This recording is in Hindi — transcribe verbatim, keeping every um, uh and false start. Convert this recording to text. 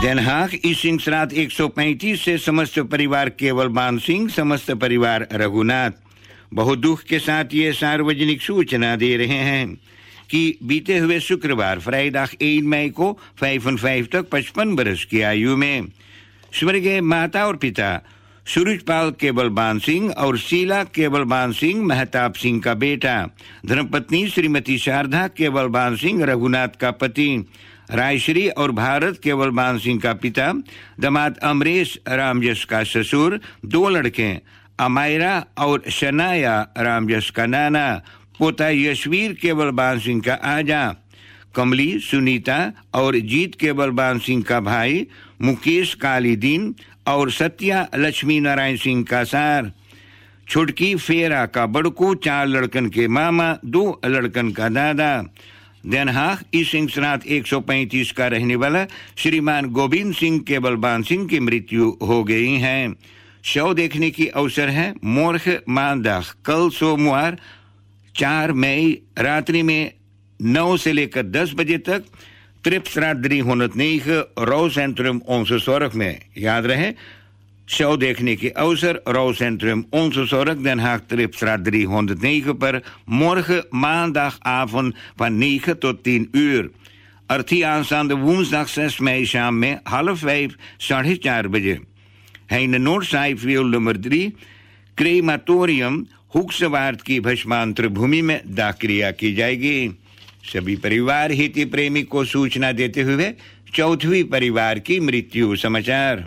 Den Haag ई सिंहstraat एक सौ पैंतीस से समस्त परिवार केवलबान सिंह, समस्त परिवार रघुनाथ बहुत दुख के साथ ये सार्वजनिक सूचना दे रहे हैं कि बीते हुए शुक्रवार vrijdag één मई को पचपन पचपन बरस की आयु में स्वर्गीय माता और पिता सूरजपाल केवलबान सिंह और शीला केवलबान सिंह महताब सिंह का बेटा, धर्मपत्नी श्रीमती शारदा केवलबान सिंह रघुनाथ का पति, रायश्री और भारत केवलबान सिंह का पिता, दामाद अमरेश रामजस का ससुर, दो लड़के अमायरा और शनाया रामजस का नाना, पोता यशवीर केवलबान सिंह का आजा, कमली सुनीता और जीत केवलबान सिंह का भाई मुकेश कालीदीन और सत्या लक्ष्मी नारायण सिंह का सार, छुटकी फेरा का बड़कू, चार लड़कन के मामा, दो लड़कन का दादा। Den Haag ई सिंहstraat एक सौ पैंतीस का रहने वाला श्रीमान गोविंद सिंह केवलबान सिंह की मृत्यु हो गई है। शव देखने की अवसर है मोर्ग maandag कल सोमवार चार मई रात्रि में नौ से लेकर दस बजे तक Tripstraat driehonderdnegen rouwcentrum Onze Zorg में। याद रहे शव देखने के अवसर rouwcentrum Onze Zorg Den Haag Tripstraat driehonderdnegen पर morgen maandagavond van negen tot tien uur। अर्थी aanstaande woensdag zes mei शाम में half vijf साढ़े चार बजे Heine Noordzaaifiel nummer drie crematorium हुक्सवार्ड की भस्मांतर भूमि में दाह क्रिया की जाएगी। सभी परिवार हित प्रेमी को सूचना देते हुए चौथी परिवार की मृत्यु समाचार।